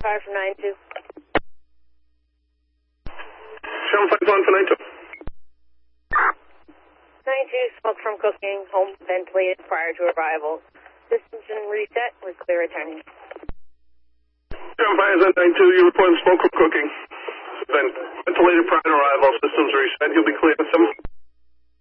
751 from 92. 751 for 92. 92, smoke from cooking, home ventilated prior to arrival. Systems been reset, we're clear returning. 751 92, you report smoke from cooking. Ventilated prior to arrival, systems reset, you'll be clear.